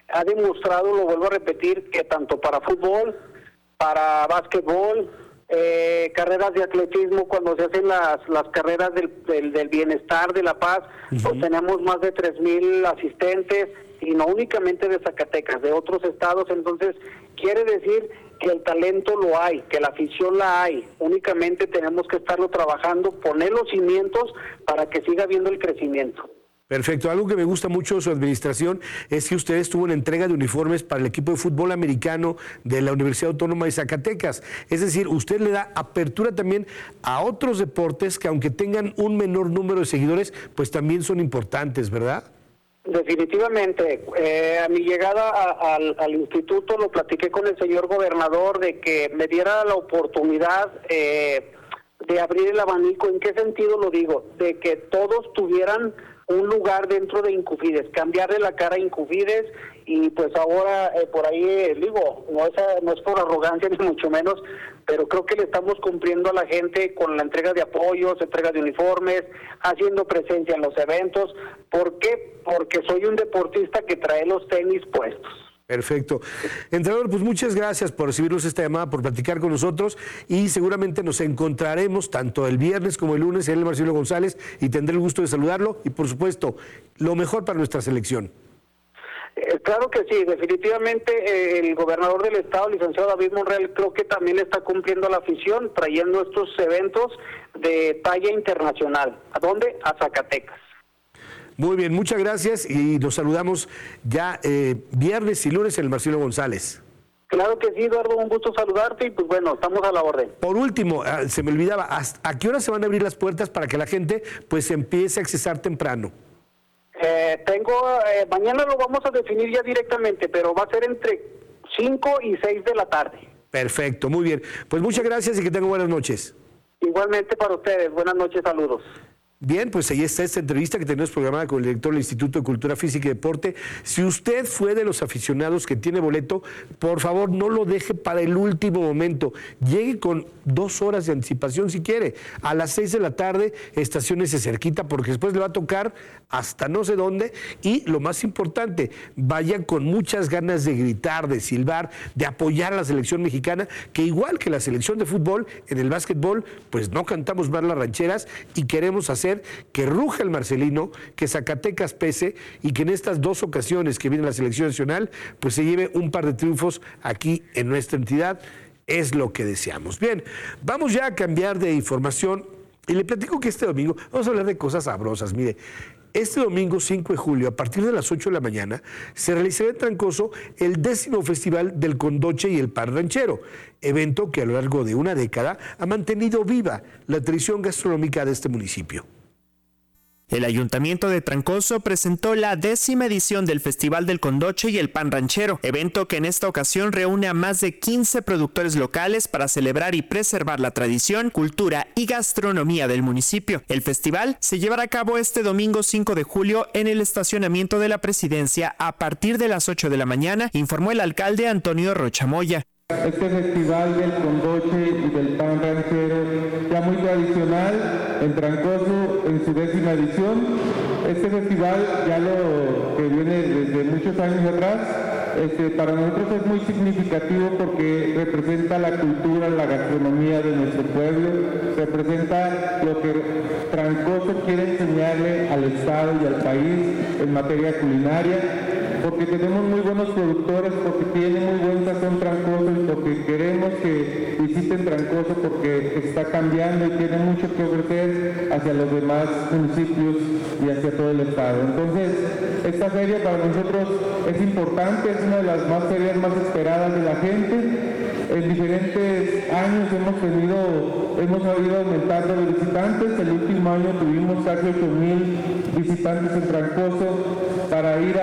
ha demostrado, lo vuelvo a repetir, que tanto para fútbol, para básquetbol, carreras de atletismo, cuando se hacen las carreras del bienestar, de la paz, pues tenemos más de 3,000 asistentes, y no únicamente de Zacatecas, de otros estados. Entonces quiere decir que el talento lo hay, que la afición la hay, únicamente tenemos que estarlo trabajando, poner los cimientos para que siga habiendo el crecimiento. Perfecto. Algo que me gusta mucho de su administración es que usted estuvo en entrega de uniformes para el equipo de fútbol americano de la Universidad Autónoma de Zacatecas. Es decir, usted le da apertura también a otros deportes que, aunque tengan un menor número de seguidores, pues también son importantes, ¿verdad? Definitivamente. A mi llegada al instituto lo platiqué con el señor gobernador de que me diera la oportunidad de abrir el abanico. ¿En qué sentido lo digo? De que todos tuvieran un lugar dentro de Incufides, cambiarle la cara a Incufides, y pues ahora por ahí digo, no es por arrogancia ni mucho menos, pero creo que le estamos cumpliendo a la gente con la entrega de apoyos, entrega de uniformes, haciendo presencia en los eventos. ¿Por qué? Porque soy un deportista que trae los tenis puestos. Perfecto. Entrenador, pues muchas gracias por recibirnos esta llamada, por platicar con nosotros, y seguramente nos encontraremos tanto el viernes como el lunes en el Marcelo González, y tendré el gusto de saludarlo y, por supuesto, lo mejor para nuestra selección. Claro que sí, definitivamente el gobernador del estado, licenciado David Monreal, creo que también está cumpliendo a la afición, trayendo estos eventos de talla internacional. ¿A dónde? A Zacatecas. Muy bien, muchas gracias, y nos saludamos ya viernes y lunes en el Marcelo González. Claro que sí, Eduardo, un gusto saludarte, y pues bueno, estamos a la orden. Por último, se me olvidaba, ¿a qué hora se van a abrir las puertas para que la gente pues empiece a accesar temprano? Mañana lo vamos a definir ya directamente, pero va a ser entre 5 y 6 de la tarde. Perfecto, muy bien. Pues muchas gracias y que tengan buenas noches. Igualmente para ustedes, buenas noches, saludos. Bien, pues ahí está esta entrevista que tenemos programada con el director del Instituto de Cultura Física y Deporte. Si usted fue de los aficionados que tiene boleto, por favor no lo deje para el último momento. Llegue con 2 horas de anticipación si quiere. A las 6 de la tarde, estaciónese cerquita, porque después le va a tocar hasta no sé dónde. Y lo más importante, vaya con muchas ganas de gritar, de silbar, de apoyar a la selección mexicana, que igual que la selección de fútbol, en el básquetbol, pues no cantamos más las rancheras y queremos hacer que ruja el Marcelino, que Zacatecas pese, y que en estas 2 ocasiones que viene la selección nacional, pues se lleve un par de triunfos aquí en nuestra entidad. Es lo que deseamos. Bien, vamos ya a cambiar de información, y le platico que este domingo vamos a hablar de cosas sabrosas. Mire, este domingo 5 de julio, a partir de las 8 de la mañana, se realizará en Trancoso el 10º Festival del Condoche y el Pan Ranchero, evento que a lo largo de una década ha mantenido viva la tradición gastronómica de este municipio. El Ayuntamiento de Trancoso presentó la 10ª edición del Festival del Condoche y el Pan Ranchero, evento que en esta ocasión reúne a más de 15 productores locales para celebrar y preservar la tradición, cultura y gastronomía del municipio. El festival se llevará a cabo este domingo 5 de julio en el estacionamiento de la Presidencia a partir de las 8 de la mañana, informó el alcalde Antonio Rocha Moya. Este festival del Condoche y del Pan Ranchero, ya muy tradicional en Trancoso en su 10ª edición. Este festival, ya lo que viene desde muchos años atrás, para nosotros es muy significativo porque representa la cultura, la gastronomía de nuestro pueblo, representa lo que Trancoso quiere enseñarle al Estado y al país en materia culinaria, porque tenemos muy buenos productores, porque tiene muy buen sazón Trancoso, y porque queremos que visiten Trancoso porque está cambiando y tiene mucho que ofrecer hacia los demás municipios y hacia todo el estado. Entonces, esta feria para nosotros es importante, es una de las más ferias más esperadas de la gente. En diferentes años hemos sabido aumentando de visitantes. El último año tuvimos casi 8,000 visitantes en Trancoso para ir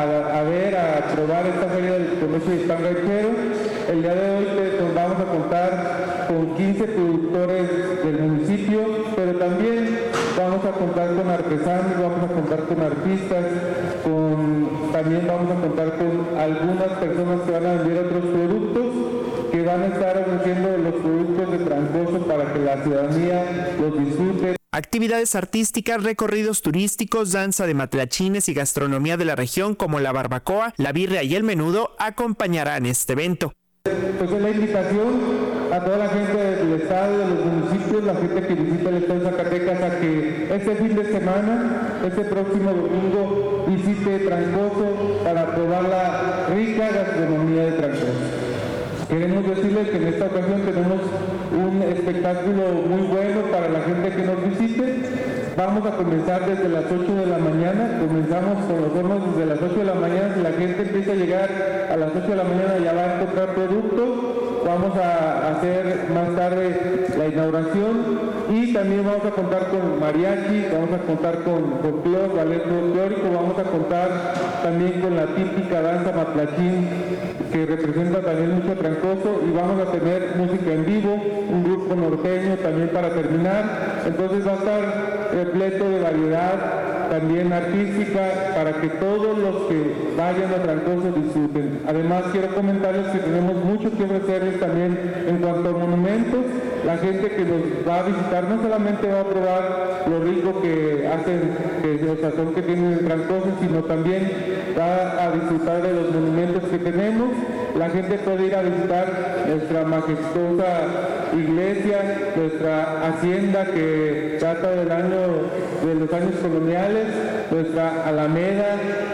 a probar esta feria del Condoche y Pan Ranchero. El día de hoy vamos a contar con 15 productores del municipio, pero también vamos a contar con artesanos, vamos a contar con artistas, también vamos a contar con algunas personas que van a vender otros productos, que van a estar ofreciendo los productos de Trancoso para que la ciudadanía los disfrute. Actividades artísticas, recorridos turísticos, danza de matlachines y gastronomía de la región como la barbacoa, la birria y el menudo acompañarán este evento. Pues es la invitación a toda la gente del estado, de los municipios, la gente que visita el estado de Zacatecas, a que este fin de semana, este próximo domingo, visite Trancoso para probar la rica gastronomía de Trancoso. Queremos decirles que en esta ocasión tenemos un espectáculo muy bueno para la gente que nos visite. Vamos a comenzar desde las 8 de la mañana, comenzamos con los hornos desde las 8 de la mañana, si la gente empieza a llegar a las 8 de la mañana ya va a encontrar productos, vamos a hacer más tarde la inauguración y también vamos a contar con mariachi, vamos a contar con folclore, ballet folclórico, vamos a contar también con la típica danza matlachín que representa también mucho Trancoso y vamos a tener música en vivo, un grupo norteño también para terminar, entonces va a estar repleto de variedad también artística para que todos los que vayan a Trancoso disfruten. Además quiero comentarles que tenemos mucho que ofrecerles también en cuanto a monumentos. La gente que nos va a visitar no solamente va a probar lo rico que hacen, el sazón que tienen en Trancoso, sino también va a disfrutar de los monumentos que tenemos. La gente puede ir a visitar nuestra majestuosa iglesia, nuestra hacienda que data de los años coloniales, nuestra alameda,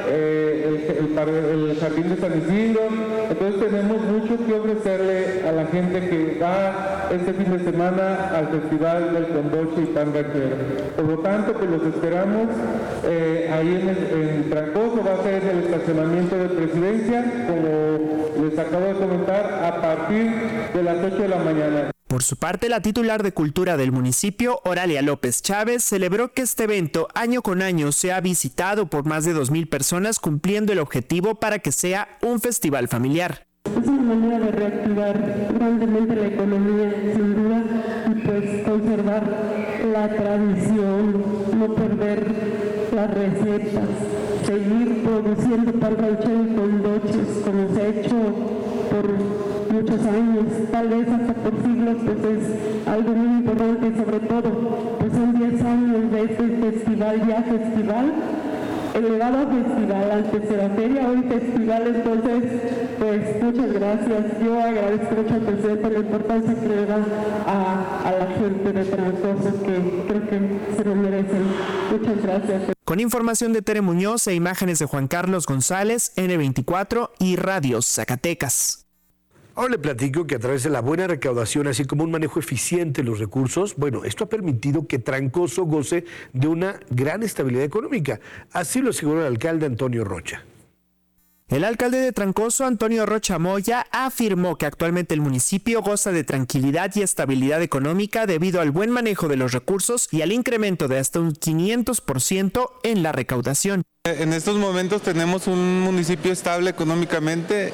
el jardín de San Isidro. Entonces tenemos mucho que ofrecerle a la gente que va este fin de semana al Festival del Condoche y Pan Ranchero. Por lo tanto, pues los esperamos ahí en Trancoso, va a ser en el estacionamiento de Presidencia, como les acabo de comentar, a partir de las 8 de la mañana. Por su parte, la titular de Cultura del municipio, Oralia López Chávez, celebró que este evento año con año se ha visitado por más de 2,000 personas, cumpliendo el objetivo para que sea un festival familiar. Es una manera de reactivar grandemente la economía, sin duda, y pues conservar la tradición, no perder las recetas, seguir produciendo pan ranchero y condoches como se ha hecho por muchos años, tal vez hasta por siglos, pues es algo muy importante y sobre todo, pues son 10 años de este festival, elevado a festival, antes era feria, hoy festival, entonces, pues muchas gracias. Yo agradezco mucho al presidente la importancia que le da a la gente de Trancoso, que creo que se lo merecen. Muchas gracias. Con información de Tere Muñoz e imágenes de Juan Carlos González, N24 y Radio Zacatecas. Ahora le platico que a través de la buena recaudación, así como un manejo eficiente de los recursos, bueno, esto ha permitido que Trancoso goce de una gran estabilidad económica. Así lo aseguró el alcalde Antonio Rocha. El alcalde de Trancoso, Antonio Rocha Moya, afirmó que actualmente el municipio goza de tranquilidad y estabilidad económica debido al buen manejo de los recursos y al incremento de hasta un 500% en la recaudación. En estos momentos tenemos un municipio estable económicamente.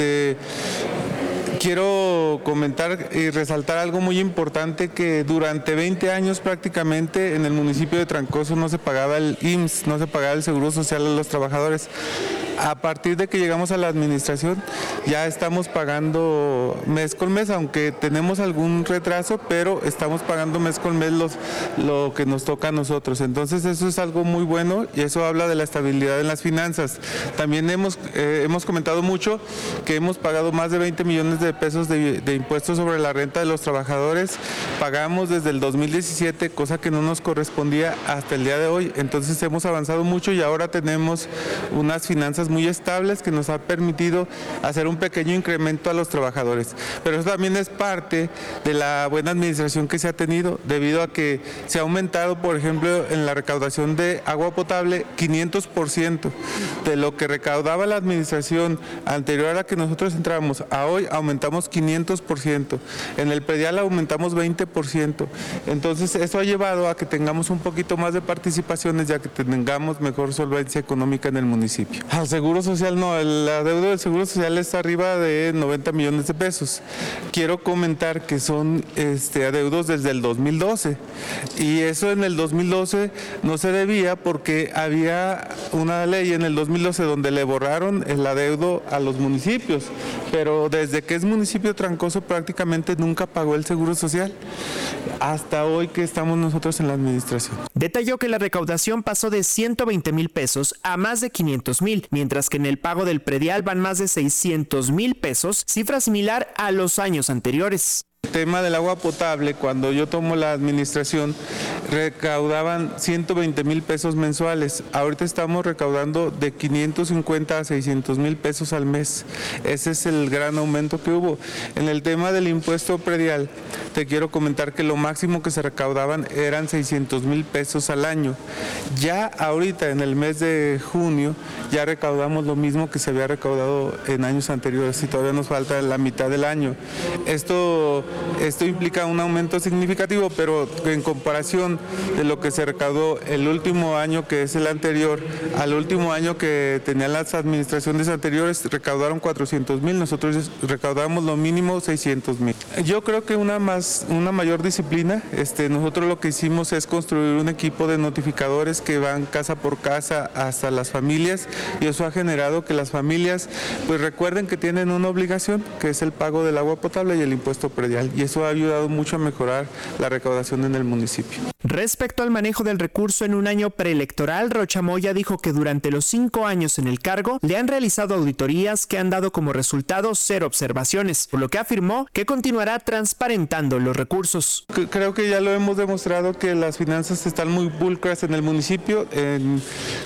Quiero comentar y resaltar algo muy importante, que durante 20 años prácticamente en el municipio de Trancoso no se pagaba el IMSS, no se pagaba el Seguro Social a los trabajadores. A partir de que llegamos a la administración ya estamos pagando mes con mes, aunque tenemos algún retraso, pero estamos pagando mes con mes lo que nos toca a nosotros. Entonces eso es algo muy bueno y eso habla de la estabilidad en las finanzas. También hemos comentado mucho que hemos pagado más de 20 millones de pesos de impuestos sobre la renta de los trabajadores. Pagamos desde el 2017, cosa que no nos correspondía hasta el día de hoy. Entonces hemos avanzado mucho y ahora tenemos unas finanzas muy estables que nos ha permitido hacer un pequeño incremento a los trabajadores. Pero eso también es parte de la buena administración que se ha tenido, debido a que se ha aumentado, por ejemplo, en la recaudación de agua potable 500%. De lo que recaudaba la administración anterior a la que nosotros entramos a hoy, aumentamos 500%. En el predial aumentamos 20%. Entonces eso ha llevado a que tengamos un poquito más de participaciones, ya que tengamos mejor solvencia económica en el municipio. Al Seguro Social no, la deuda del Seguro Social está arriba de 90 millones de pesos. Quiero comentar que son adeudos desde el 2012 y eso en el 2012 no se debía porque había una ley en el 2012 donde le borraron el adeudo a los municipios, pero desde que es municipio Trancoso prácticamente nunca pagó el Seguro Social. hasta hoy que estamos nosotros en la administración. Detalló que la recaudación pasó de 120,000 pesos a más de 500,000, mientras que en el pago del predial van más de 600,000 pesos, cifra similar a los años anteriores. El tema del agua potable, cuando yo tomo la administración, recaudaban 120,000 pesos mensuales. Ahorita estamos recaudando de 550 a 600,000 pesos al mes. Ese es el gran aumento que hubo. En el tema del impuesto predial, te quiero comentar que lo máximo que se recaudaban eran 600,000 pesos al año. Ya ahorita, en el mes de junio, ya recaudamos lo mismo que se había recaudado en años anteriores y todavía nos falta la mitad del año. Esto implica un aumento significativo, pero en comparación de lo que se recaudó el último año, que es el anterior, al último año que tenían las administraciones anteriores, recaudaron 400,000, nosotros recaudamos lo mínimo 600,000. Yo creo que una mayor disciplina. Nosotros lo que hicimos es construir un equipo de notificadores que van casa por casa hasta las familias, y eso ha generado que las familias pues recuerden que tienen una obligación, que es el pago del agua potable y el impuesto predial, y eso ha ayudado mucho a mejorar la recaudación en el municipio. Respecto al manejo del recurso en un año preelectoral, Rocha Moya dijo que durante los 5 años en el cargo le han realizado auditorías que han dado como resultado 0 observaciones, por lo que afirmó que continuará transparentando los recursos. Creo que ya lo hemos demostrado que las finanzas están muy pulcras en el municipio. En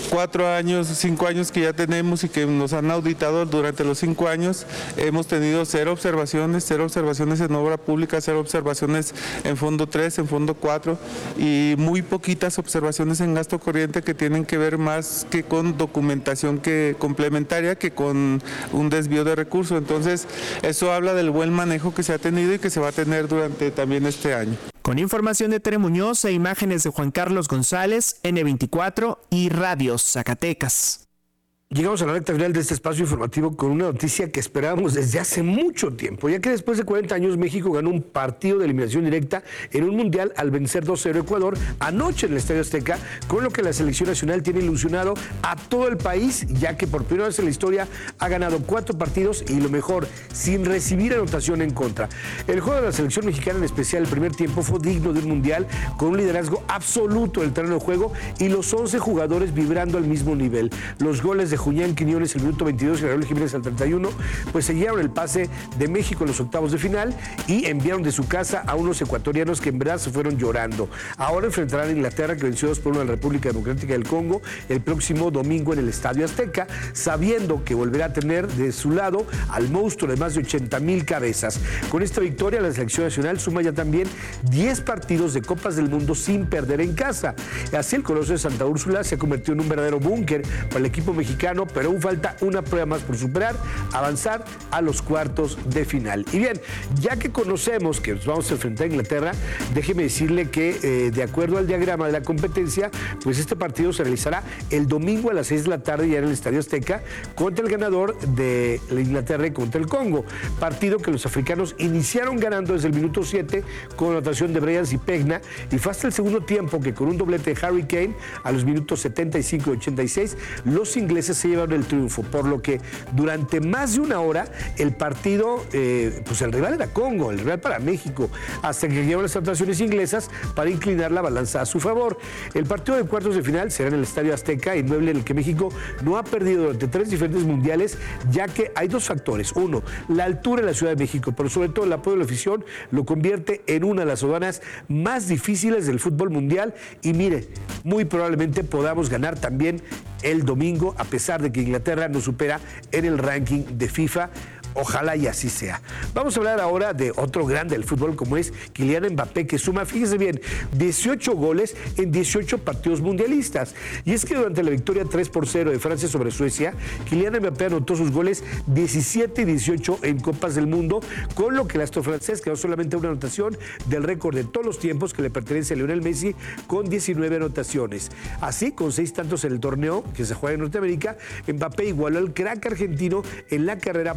4 años, 5 años que ya tenemos y que nos han auditado durante los 5 años, hemos tenido 0 observaciones en obra pública, 0 observaciones en fondo 3, en fondo 4 y muy poquitas observaciones en gasto corriente que tienen que ver más que con documentación complementaria que con un desvío de recursos. Entonces, eso habla del buen manejo que se ha tenido y que se va a tener durante también este año. Con información de Tere Muñoz e imágenes de Juan Carlos González, N24 y Radio Zacatecas. Llegamos a la recta final de este espacio informativo con una noticia que esperábamos desde hace mucho tiempo, ya que después de 40 años México ganó un partido de eliminación directa en un mundial al vencer 2-0 a Ecuador anoche en el Estadio Azteca, con lo que la selección nacional tiene ilusionado a todo el país, ya que por primera vez en la historia ha ganado 4 partidos y lo mejor, sin recibir anotación en contra. El juego de la selección mexicana, en especial el primer tiempo, fue digno de un mundial con un liderazgo absoluto en el terreno de juego y los 11 jugadores vibrando al mismo nivel. Los goles de Julián Quiñones el minuto 22 y Raúl Jiménez al 31, pues sellaron el pase de México en los octavos de final y enviaron de su casa a unos ecuatorianos que en verdad se fueron llorando. Ahora enfrentarán a Inglaterra, que venció 2-1 a la República Democrática del Congo el próximo domingo en el Estadio Azteca, sabiendo que volverá a tener de su lado al monstruo de más de 80,000 cabezas. Con esta victoria, la selección nacional suma ya también 10 partidos de Copas del Mundo sin perder en casa. Así el Coloso de Santa Úrsula se ha convertido en un verdadero búnker para el equipo mexicano, pero aún falta una prueba más por superar, avanzar a los cuartos de final. Y bien, ya que conocemos que nos vamos a enfrentar a Inglaterra, déjeme decirle que de acuerdo al diagrama de la competencia, pues este partido se realizará el domingo a las 6 de la tarde ya en el Estadio Azteca contra el ganador de la Inglaterra y contra el Congo. Partido que los africanos iniciaron ganando desde el minuto 7 con anotación de Brian Zipegna, y fue hasta el segundo tiempo que con un doblete de Harry Kane a los minutos 75 y 86 los ingleses se llevaron el triunfo, por lo que durante más de una hora el partido, pues el rival era Congo, el rival para México, hasta que llegaron las anotaciones inglesas para inclinar la balanza a su favor. El partido de cuartos de final será en el Estadio Azteca, inmueble en el que México no ha perdido durante 3 diferentes mundiales, ya que hay 2 factores. Uno, la altura en la Ciudad de México, pero sobre todo el apoyo de la afición lo convierte en una de las aduanas más difíciles del fútbol mundial, y mire, muy probablemente podamos ganar también el domingo, a pesar de que Inglaterra nos supera en el ranking de FIFA. Ojalá y así sea. Vamos a hablar ahora de otro grande del fútbol, como es Kylian Mbappé, que suma, fíjese bien, 18 goles en 18 partidos mundialistas. Y es que durante la victoria 3-0 de Francia sobre Suecia, Kylian Mbappé anotó sus goles 17 y 18 en Copas del Mundo, con lo que el astro francés quedó solamente una anotación del récord de todos los tiempos que le pertenece a Lionel Messi, con 19 anotaciones. Así, con 6 tantos en el torneo que se juega en Norteamérica, Mbappé igualó al crack argentino en la carrera por la bota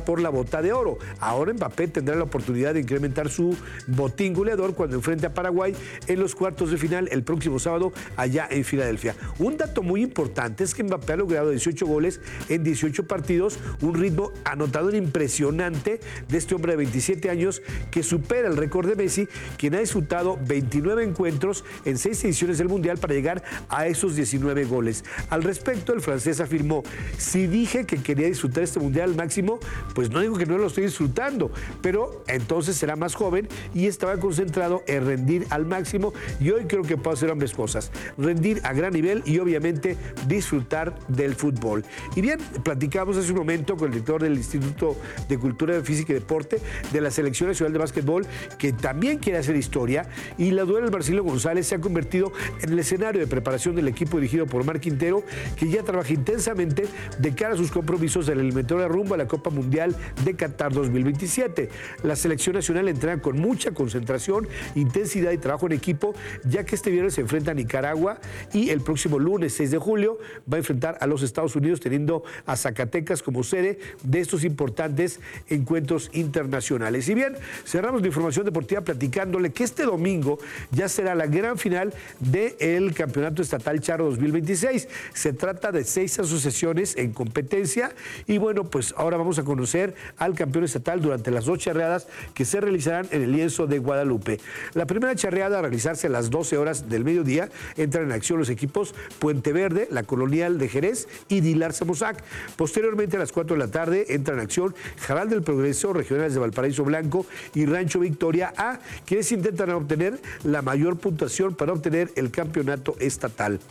bota de oro. Ahora Mbappé tendrá la oportunidad de incrementar su botín goleador cuando enfrente a Paraguay en los cuartos de final el próximo sábado allá en Filadelfia. Un dato muy importante es que Mbappé ha logrado 18 goles en 18 partidos, un ritmo anotador impresionante de este hombre de 27 años que supera el récord de Messi, quien ha disputado 29 encuentros en 6 ediciones del Mundial para llegar a esos 19 goles. Al respecto, el francés afirmó: si dije que quería disfrutar este Mundial al máximo, pues no digo que no lo estoy disfrutando, pero entonces será más joven y estaba concentrado en rendir al máximo, y hoy creo que puedo hacer ambas cosas: rendir a gran nivel y obviamente disfrutar del fútbol. Y bien, platicamos hace un momento con el director del Instituto de Cultura Física y Deporte de la Selección Nacional de Básquetbol, que también quiere hacer historia, y la duela del Marcelo González se ha convertido en el escenario de preparación del equipo dirigido por Marc Quintero, que ya trabaja intensamente de cara a sus compromisos de la eliminatoria rumbo a la Copa Mundial de Qatar 2027. La Selección Nacional entrena con mucha concentración, intensidad y trabajo en equipo, ya que este viernes se enfrenta a Nicaragua y el próximo lunes 6 de julio va a enfrentar a los Estados Unidos, teniendo a Zacatecas como sede de estos importantes encuentros internacionales. Y bien, cerramos la información deportiva platicándole que este domingo ya será la gran final del Campeonato Estatal Charro 2026. Se trata de 6 asociaciones en competencia y bueno, pues ahora vamos a conocer al campeón estatal durante las 2 charreadas que se realizarán en el lienzo de Guadalupe. La primera charreada a realizarse a las 12 horas del mediodía entran en acción los equipos Puente Verde, La Colonial de Jerez y Dilar Samosac. Posteriormente a las 4 de la tarde entran en acción Jaral del Progreso, Regionales de Valparaíso Blanco y Rancho Victoria A, quienes intentan obtener la mayor puntuación para obtener el campeonato estatal.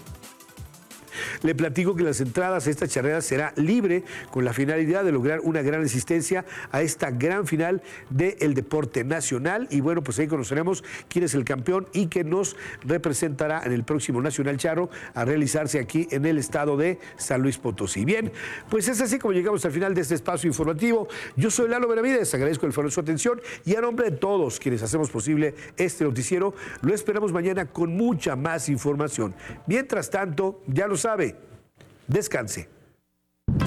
Le platico que las entradas a esta charreada será libre, con la finalidad de lograr una gran asistencia a esta gran final del deporte nacional. Y bueno, pues ahí conoceremos quién es el campeón y que nos representará en el próximo Nacional Charro a realizarse aquí en el estado de San Luis Potosí. Bien, pues es así como llegamos al final de este espacio informativo. Yo soy Lalo Benavides, agradezco el favor de su atención y a nombre de todos quienes hacemos posible este noticiero, lo esperamos mañana con mucha más información. Mientras tanto, ya lo sabe, descanse.